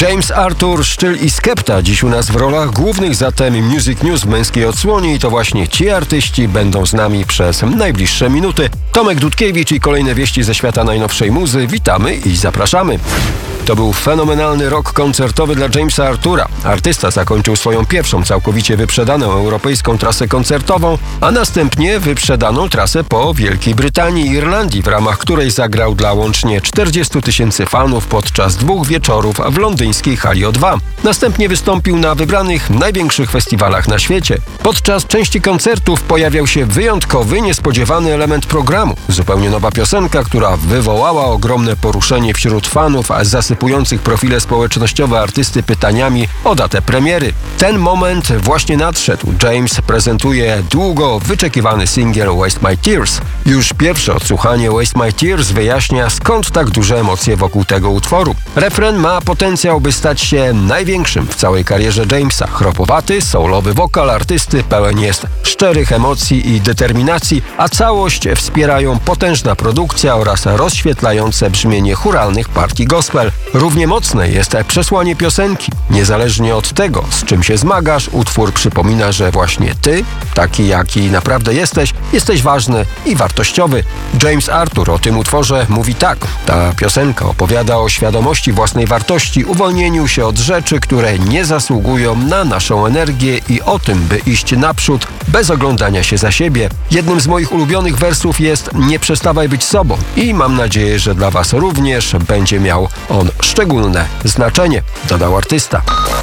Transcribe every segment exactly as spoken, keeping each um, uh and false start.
James Arthur, Sztyl i Skepta dziś u nas w rolach głównych, zatem Music News w męskiej odsłonie i to właśnie ci artyści będą z nami przez najbliższe minuty. Tomek Dudkiewicz i kolejne wieści ze świata najnowszej muzy. Witamy i zapraszamy. To był fenomenalny rok koncertowy dla Jamesa Arthura. Artysta zakończył swoją pierwszą całkowicie wyprzedaną europejską trasę koncertową, a następnie wyprzedaną trasę po Wielkiej Brytanii i Irlandii, w ramach której zagrał dla łącznie czterdziestu tysięcy fanów podczas dwóch wieczorów w londyńskiej hali O dwa. Następnie wystąpił na wybranych największych festiwalach na świecie. Podczas części koncertów pojawiał się wyjątkowy, niespodziewany element programu. Zupełnie nowa piosenka, która wywołała ogromne poruszenie wśród fanów, a zasypujących profile społecznościowe artysty pytaniami o datę premiery. Ten moment właśnie nadszedł. James prezentuje długo wyczekiwany singiel Waste My Tears. Już pierwsze odsłuchanie Waste My Tears wyjaśnia, skąd tak duże emocje wokół tego utworu. Refren ma potencjał, by stać się największym w całej karierze Jamesa. Chropowaty, soulowy wokal artysty pełen jest szczerych emocji i determinacji, a całość wspierają potężna produkcja oraz rozświetlające brzmienie chóralnych partii gospel. Równie mocne jest przesłanie piosenki. Niezależnie od tego, z czym się zmagasz, utwór przypomina, że właśnie ty, taki jaki naprawdę jesteś, jesteś ważny i wartościowy. James Arthur o tym utworze mówi tak. Ta piosenka opowiada o świadomości własnej wartości, uwolnieniu się od rzeczy, które nie zasługują na naszą energię i o tym, by iść naprzód bez oglądania się za siebie. Jednym z moich ulubionych wersów jest Nie przestawaj być sobą i mam nadzieję, że dla was również będzie miał on szczególne znaczenie, dodał artysta.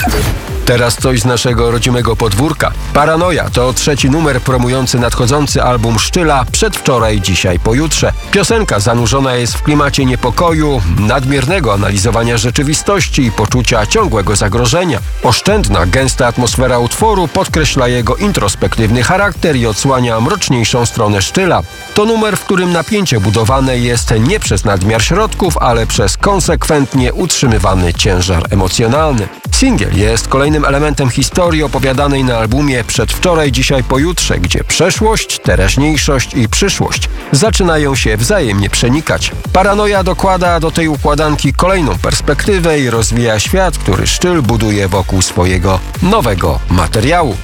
Teraz coś z naszego rodzimego podwórka. Paranoja to trzeci numer promujący nadchodzący album Sztyla Przedwczoraj, dzisiaj, pojutrze. Piosenka zanurzona jest w klimacie niepokoju, nadmiernego analizowania rzeczywistości i poczucia ciągłego zagrożenia. Oszczędna, gęsta atmosfera utworu podkreśla jego introspektywny charakter i odsłania mroczniejszą stronę Sztyla. To numer, w którym napięcie budowane jest nie przez nadmiar środków, ale przez konsekwentnie utrzymywany ciężar emocjonalny. Singiel jest kolejnym elementem historii opowiadanej na albumie Przedwczoraj, dzisiaj, pojutrze, gdzie przeszłość, teraźniejszość i przyszłość zaczynają się wzajemnie przenikać. Paranoja dokłada do tej układanki kolejną perspektywę i rozwija świat, który Sztyl buduje wokół swojego nowego materiału.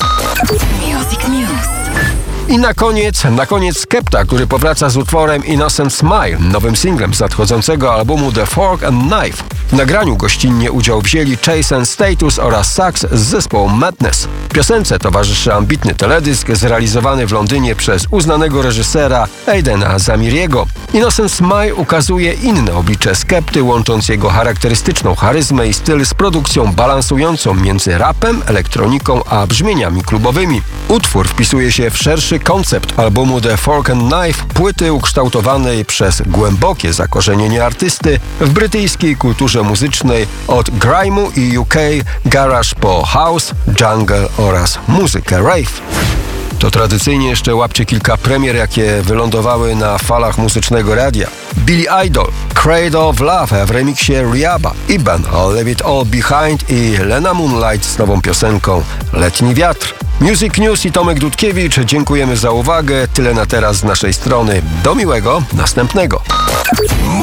Music News. I na koniec, na koniec Skepta, który powraca z utworem Innocent Smile, nowym singlem z nadchodzącego albumu The Fork and Knife. W nagraniu gościnnie udział wzięli Chase and Status oraz Sax z zespołu Madness. Piosence towarzyszy ambitny teledysk zrealizowany w Londynie przez uznanego reżysera Aidena Zamiriego. Innocent Smile ukazuje inne oblicze Skepty, łącząc jego charakterystyczną charyzmę i styl z produkcją balansującą między rapem, elektroniką a brzmieniami klubowymi. Utwór wpisuje się w szerszy koncept albumu The Fork and Knife, płyty ukształtowanej przez głębokie zakorzenienie artysty w brytyjskiej kulturze muzycznej od grime'u i U K, garage po house, jungle oraz muzykę rave. To tradycyjnie jeszcze łapcie kilka premier, jakie wylądowały na falach muzycznego radia. Billy Idol, Cradle of Love w remiksie Riaba, Iban, I'll Leave It All Behind i Lena Moonlight z nową piosenką Letni Wiatr. Music News i Tomek Dudkiewicz, dziękujemy za uwagę. Tyle na teraz z naszej strony. Do miłego następnego.